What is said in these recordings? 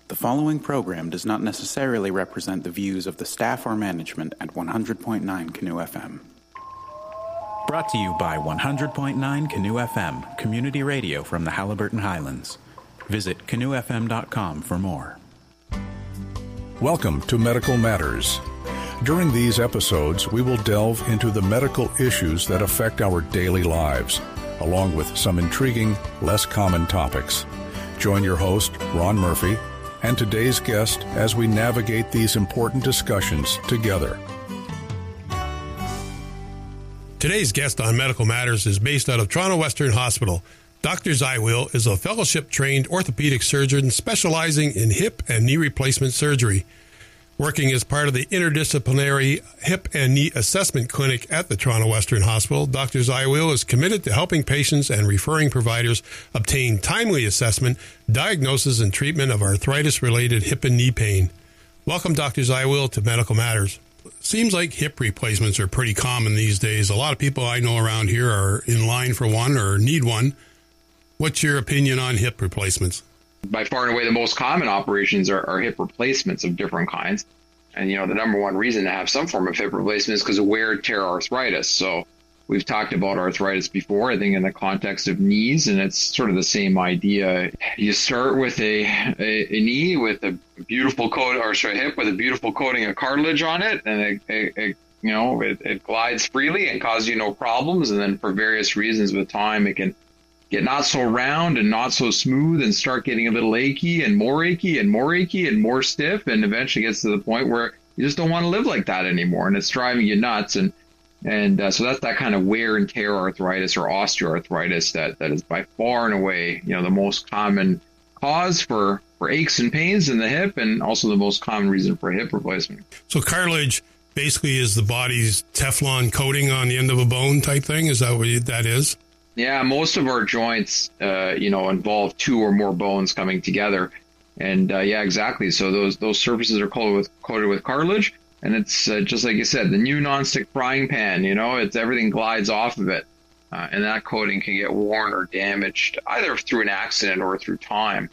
The following program does not necessarily represent the views of the staff or management at 100.9 Canoe FM. Brought to you by 100.9 Canoe FM, community radio from the Haliburton Highlands. Visit canoefm.com for more. Welcome to Medical Matters. During these episodes, we will delve into the medical issues that affect our daily lives, along with some intriguing, less common topics. Join your host, Ron Murphy, and today's guest as we navigate these important discussions together. Today's guest on Medical Matters is based out of Toronto Western Hospital. Dr. Zywil is a fellowship-trained orthopedic surgeon specializing in hip and knee replacement surgery. Working as part of the interdisciplinary hip and knee assessment clinic at the Toronto Western Hospital, Dr. Zywil is committed to helping patients and referring providers obtain timely assessment, diagnosis, and treatment of arthritis-related hip and knee pain. Welcome, Dr. Zywil, to Medical Matters. Seems like hip replacements are pretty common these days. A lot of people I know around here are in line for one or need one. What's your opinion on hip replacements? By far and away, the most common operations are hip replacements of different kinds. And, the number one reason to have some form of hip replacement is because of wear and tear arthritis. So we've talked about arthritis before, I think, in the context of knees, and it's sort of the same idea. You start with a knee with a beautiful coat, or sorry, hip with a beautiful coating of cartilage on it, and it glides freely and causes you no problems. And then for various reasons with time, it can get not so round and not so smooth and start getting a little achy and more achy and more achy and more stiff, and eventually gets to the point where you just don't want to live like that anymore, and it's driving you nuts. And so that's that kind of wear and tear arthritis or osteoarthritis that is by far and away, the most common cause for aches and pains in the hip, and also the most common reason for hip replacement. So cartilage basically is the body's Teflon coating on the end of a bone type thing? Is that what that is? Yeah, most of our joints, involve two or more bones coming together. And yeah, exactly. So those surfaces are coated with cartilage. And it's just like you said, the new nonstick frying pan, it's everything glides off of it. And that coating can get worn or damaged either through an accident or through time.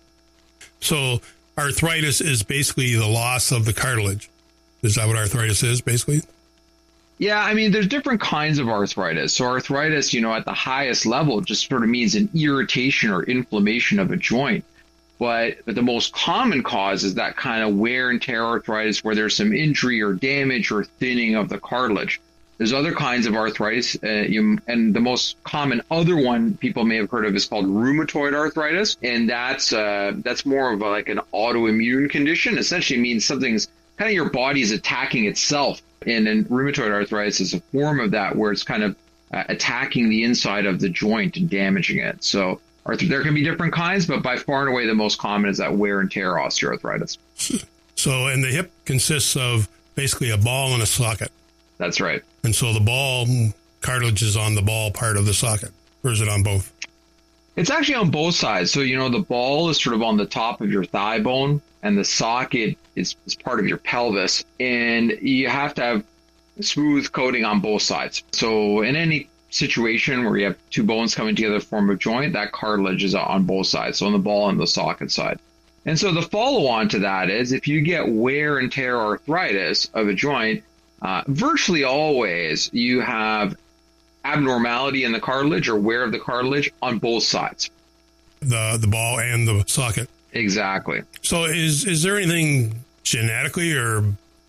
So arthritis is basically the loss of the cartilage. Is that what arthritis is, basically? Yeah, there's different kinds of arthritis. So arthritis, at the highest level just sort of means an irritation or inflammation of a joint. But the most common cause is that kind of wear and tear arthritis where there's some injury or damage or thinning of the cartilage. There's other kinds of arthritis, and the most common other one people may have heard of is called rheumatoid arthritis. And that's more of like an autoimmune condition. Essentially means something's kind of your body's attacking itself. And rheumatoid arthritis is a form of that where it's kind of attacking the inside of the joint and damaging it. So there can be different kinds, but by far and away the most common is that wear and tear osteoarthritis. So, and the hip consists of basically a ball and a socket. That's right. And so the ball cartilage is on the ball part of the socket, or is it on both? It's actually on both sides. So, the ball is sort of on the top of your thigh bone, and the socket is part of your pelvis. And you have to have smooth coating on both sides. So in any situation where you have two bones coming together to form a joint, that cartilage is on both sides, so on the ball and the socket side. And so the follow-on to that is if you get wear and tear arthritis of a joint, virtually always you have abnormality in the cartilage or wear of the cartilage on both sides. The ball and the socket. Exactly. So is there anything genetically or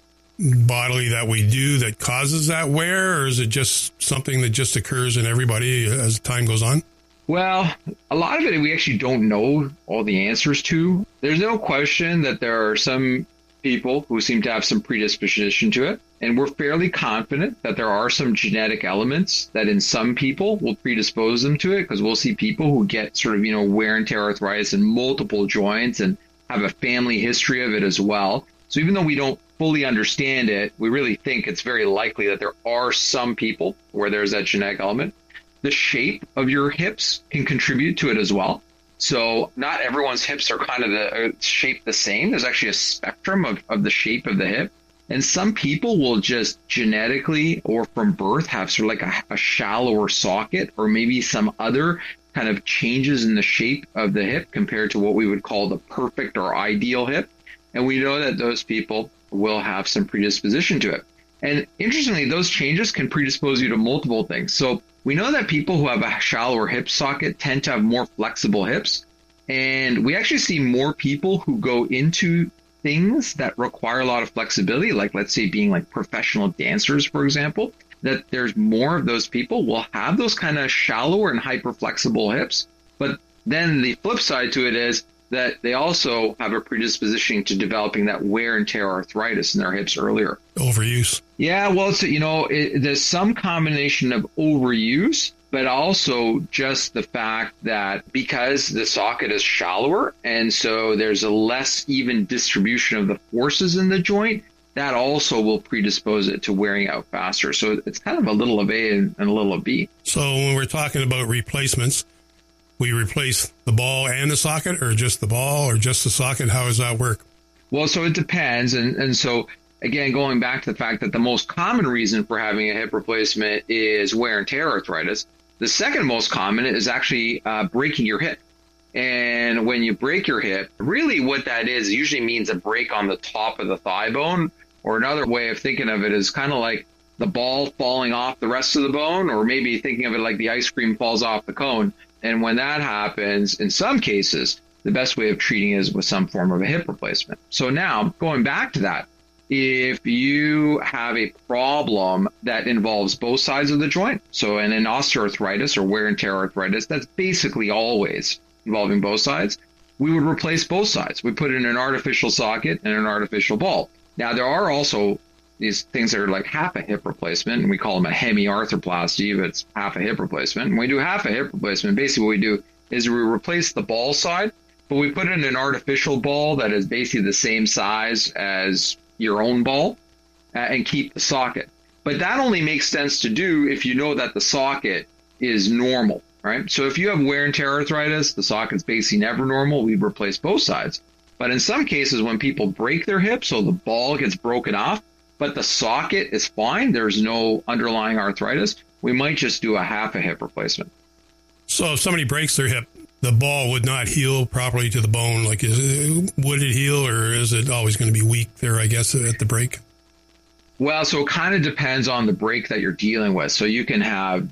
bodily that we do that causes that wear, or is it just something that just occurs in everybody as time goes on? Well, a lot of it we actually don't know all the answers to. There's no question that there are some people who seem to have some predisposition to it, and we're fairly confident that there are some genetic elements that in some people will predispose them to it, because we'll see people who get sort of, wear and tear arthritis in multiple joints and have a family history of it as well. So even though we don't fully understand it, we really think it's very likely that there are some people where there's that genetic element. The shape of your hips can contribute to it as well. So not everyone's hips are kind of shaped the same. There's actually a spectrum of the shape of the hip. And some people will just genetically or from birth have sort of like a shallower socket or maybe some other kind of changes in the shape of the hip compared to what we would call the perfect or ideal hip. And we know that those people will have some predisposition to it. And interestingly, those changes can predispose you to multiple things. So we know that people who have a shallower hip socket tend to have more flexible hips. And we actually see more people who go into things that require a lot of flexibility, like let's say being like professional dancers, for example, that there's more of those people will have those kind of shallower and hyper flexible hips. But then the flip side to it is that they also have a predisposition to developing that wear and tear arthritis in their hips earlier. Overuse. Yeah, well, it's, there's some combination of overuse, but also just the fact that because the socket is shallower and so there's a less even distribution of the forces in the joint, that also will predispose it to wearing out faster. So it's kind of a little of A and a little of B. So when we're talking about replacements, we replace the ball and the socket, or just the ball, or just the socket? How does that work? Well, so it depends. And so, again, going back to the fact that the most common reason for having a hip replacement is wear and tear arthritis. The second most common is actually breaking your hip. And when you break your hip, really what that is usually means a break on the top of the thigh bone, or another way of thinking of it is kind of like the ball falling off the rest of the bone, or maybe thinking of it like the ice cream falls off the cone. And when that happens, in some cases, the best way of treating it is with some form of a hip replacement. So now, going back to that, if you have a problem that involves both sides of the joint, so in an osteoarthritis or wear and tear arthritis, that's basically always involving both sides, we would replace both sides. We put in an artificial socket and an artificial ball. Now, there are also these things that are like half a hip replacement, and we call them a hemiarthroplasty, but it's half a hip replacement. And when we do half a hip replacement, basically what we do is we replace the ball side, but we put in an artificial ball that is basically the same size as your own ball and keep the socket. But that only makes sense to do if you know that the socket is normal, right? So if you have wear and tear arthritis, the socket's basically never normal, we replace both sides. But in some cases, when people break their hip, so the ball gets broken off, but the socket is fine, there's no underlying arthritis, we might just do a half a hip replacement. So if somebody breaks their hip, the ball would not heal properly to the bone. Like, would it heal, or is it always going to be weak there, I guess, at the break? Well, so it kind of depends on the break that you're dealing with. So you can have,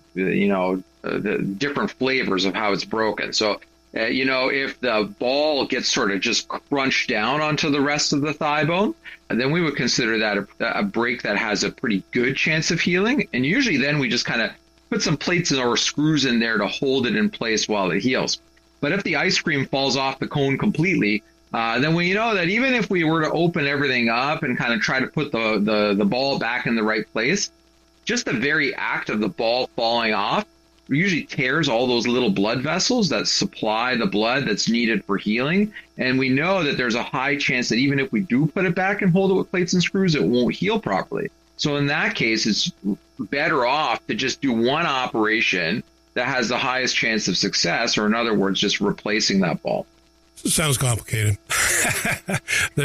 the different flavors of how it's broken. So, if the ball gets sort of just crunched down onto the rest of the thigh bone, then we would consider that a break that has a pretty good chance of healing. And usually then we just kind of put some plates or screws in there to hold it in place while it heals. But if the ice cream falls off the cone completely, then we know that even if we were to open everything up and kind of try to put the ball back in the right place, just the very act of the ball falling off usually tears all those little blood vessels that supply the blood that's needed for healing. And we know that there's a high chance that even if we do put it back and hold it with plates and screws, it won't heal properly. So in that case, it's better off to just do one operation that has the highest chance of success, or in other words, just replacing that ball. Sounds complicated. There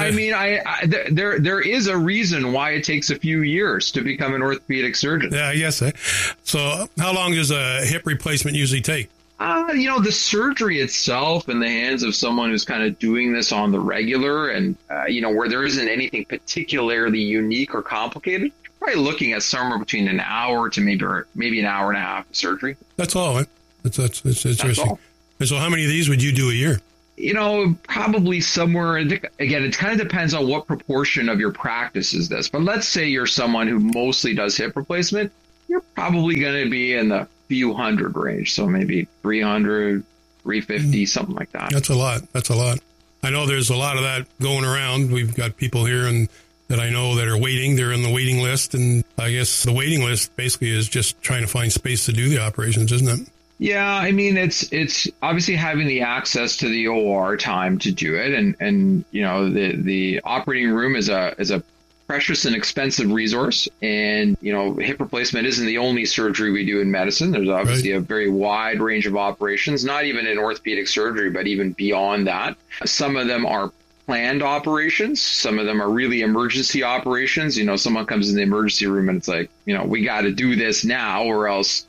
is a reason why it takes a few years to become an orthopedic surgeon. Yeah, I guess. So how long does a hip replacement usually take? The surgery itself in the hands of someone who's kind of doing this on the regular and, where there isn't anything particularly unique or complicated, probably looking at somewhere between an hour to maybe an hour and a half of surgery. That's all, right? That's interesting. That's all. And so how many of these would you do a year? Probably somewhere, again, it kind of depends on what proportion of your practice is this. But let's say you're someone who mostly does hip replacement, you're probably going to be in the few hundred range. So maybe 300, 350, something like that. That's a lot. I know there's a lot of that going around. We've got people here that I know that are waiting. They're in the waiting list. And I guess the waiting list basically is just trying to find space to do the operations, isn't it? Yeah, I mean, it's obviously having the access to the OR time to do it. And the operating room is a precious and expensive resource. And, hip replacement isn't the only surgery we do in medicine. There's obviously a very wide range of operations, not even in orthopedic surgery, but even beyond that. Some of them are planned operations. Some of them are really emergency operations. Someone comes in the emergency room and it's like, we got to do this now or else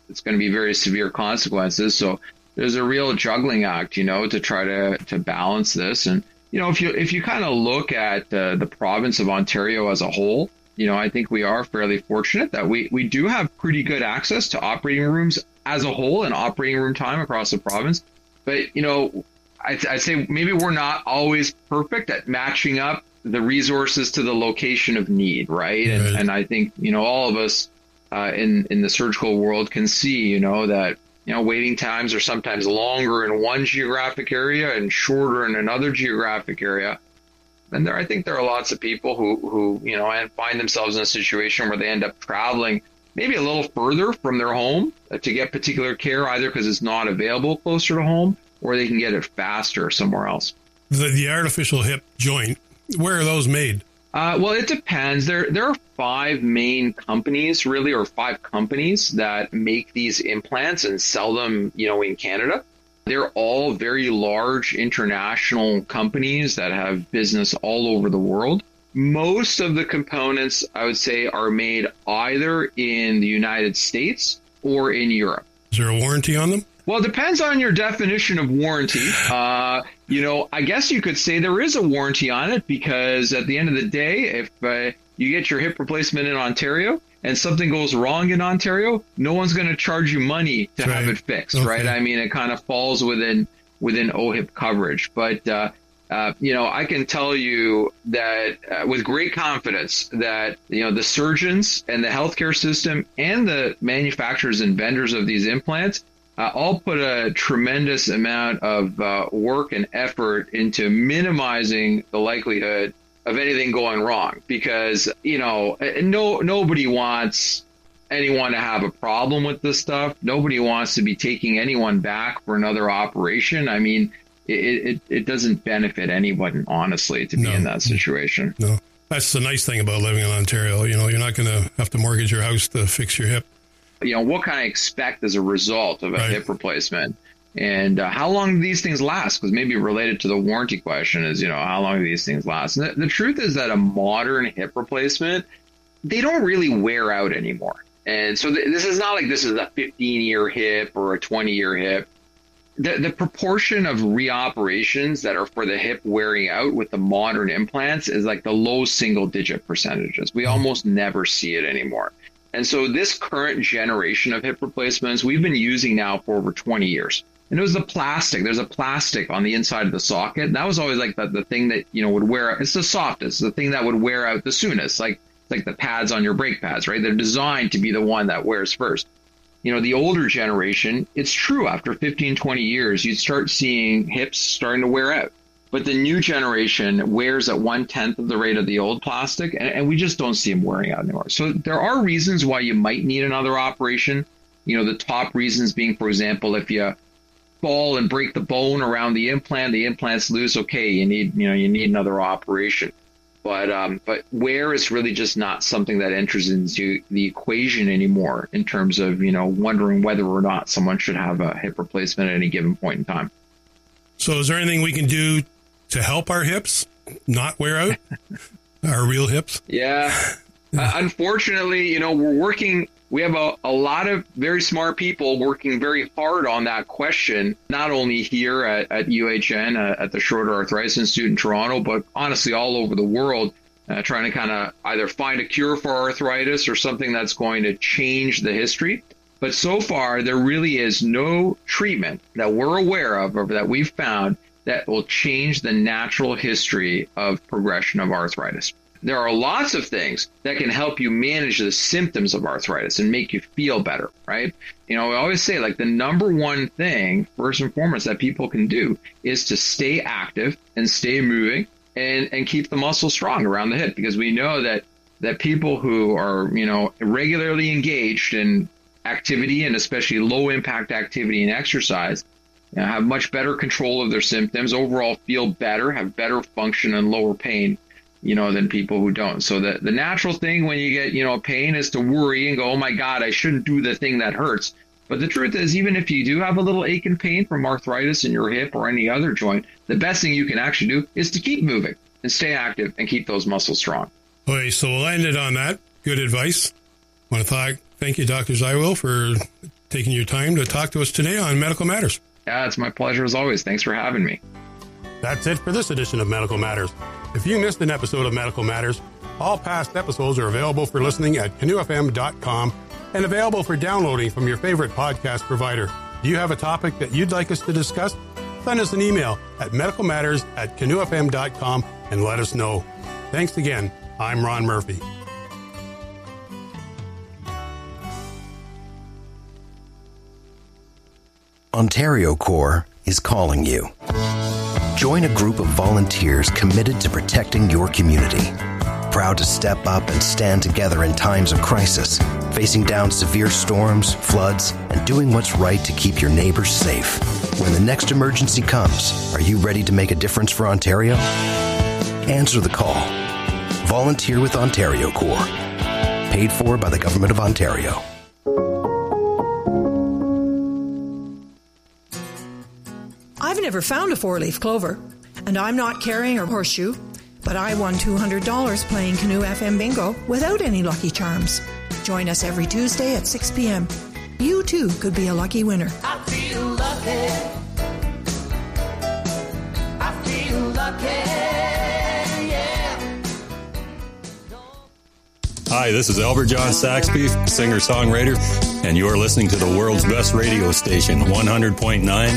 it's going to be very severe consequences. So there's a real juggling act, to try to balance this. And, if you kind of look at the province of Ontario as a whole, I think we are fairly fortunate that we do have pretty good access to operating rooms as a whole and operating room time across the province. But, I'd say maybe we're not always perfect at matching up the resources to the location of need, right? And I think, all of us in the surgical world can see, that, waiting times are sometimes longer in one geographic area and shorter in another geographic area. And I think there are lots of people who find themselves in a situation where they end up traveling maybe a little further from their home to get particular care, either because it's not available closer to home or they can get it faster somewhere else. The artificial hip joint, where are those made? Well, it depends. There are 5 main companies, really, or 5 companies that make these implants and sell them, in Canada. They're all very large international companies that have business all over the world. Most of the components, I would say, are made either in the United States or in Europe. Is there a warranty on them? Well, it depends on your definition of warranty. I guess you could say there is a warranty on it because at the end of the day, if you get your hip replacement in Ontario and something goes wrong in Ontario, no one's going to charge you money to have it fixed, right? I mean, it kind of falls within OHIP coverage. But, I can tell you that with great confidence that, the surgeons and the healthcare system and the manufacturers and vendors of these implants all put a tremendous amount of work and effort into minimizing the likelihood of anything going wrong because, nobody wants anyone to have a problem with this stuff. Nobody wants to be taking anyone back for another operation. I mean, it doesn't benefit anyone, honestly, to be in that situation. No, that's the nice thing about living in Ontario. You're not going to have to mortgage your house to fix your hip. What can I expect as a result of a hip replacement? And how long do these things last? Because maybe related to the warranty question is, how long do these things last? And the truth is that a modern hip replacement, they don't really wear out anymore. And so this is not like this is a 15-year hip or a 20-year hip. The proportion of reoperations that are for the hip wearing out with the modern implants is like the low single-digit percentages. We almost never see it anymore. And so this current generation of hip replacements we've been using now for over 20 years. And it was the plastic. There's a plastic on the inside of the socket. And that was always like the thing that, would wear out. It's the softest, the thing that would wear out the soonest, like the pads on your brake pads, right? They're designed to be the one that wears first. The older generation, it's true. After 15, 20 years, you'd start seeing hips starting to wear out. But the new generation wears at 1/10 of the rate of the old plastic, and we just don't see them wearing out anymore. So there are reasons why you might need another operation. The top reasons being, for example, if you fall and break the bone around the implant's loose, okay, you need another operation. But wear is really just not something that enters into the equation anymore in terms of, wondering whether or not someone should have a hip replacement at any given point in time. So is there anything we can do to help our hips not wear out? Our real hips? Yeah. Unfortunately, we're working. We have a lot of very smart people working very hard on that question, not only here at UHN, at the Schroeder Arthritis Institute in Toronto, but honestly all over the world, trying to kind of either find a cure for arthritis or something that's going to change the history. But so far, there really is no treatment that we're aware of or that we've found that will change the natural history of progression of arthritis. There are lots of things that can help you manage the symptoms of arthritis and make you feel better, right? We always say, like, the number one thing, first and foremost, that people can do is to stay active and stay moving and keep the muscle strong around the hip, because we know that people who are, regularly engaged in activity, and especially low impact activity and exercise, have much better control of their symptoms, overall feel better, have better function and lower pain, than people who don't. So the natural thing when you get, pain is to worry and go, oh my God, I shouldn't do the thing that hurts. But the truth is, even if you do have a little ache and pain from arthritis in your hip or any other joint, the best thing you can actually do is to keep moving and stay active and keep those muscles strong. Okay, so we'll end it on that. Good advice. I want to thank you, Dr. Ziwill, for taking your time to talk to us today on Medical Matters. Yeah, it's my pleasure as always. Thanks for having me. That's it for this edition of Medical Matters. If you missed an episode of Medical Matters, all past episodes are available for listening at canoefm.com and available for downloading from your favorite podcast provider. Do you have a topic that you'd like us to discuss? Send us an email at medicalmatters@canoefm.com and let us know. Thanks again. I'm Ron Murphy. Ontario Corps is calling you. Join a group of volunteers committed to protecting your community. Proud to step up and stand together in times of crisis, facing down severe storms, floods, and doing what's right to keep your neighbors safe. When the next emergency comes, are you ready to make a difference for Ontario? Answer the call. Volunteer with Ontario Corps. Paid for by the Government of Ontario. I've never found a four-leaf clover, and I'm not carrying a horseshoe, but I won $200 playing Canoe FM Bingo without any Lucky Charms. Join us every Tuesday at 6 p.m. You, too, could be a lucky winner. I feel lucky. I feel lucky, yeah. Hi, this is Albert John Saxby, singer-songwriter, and you're listening to the world's best radio station, 100.9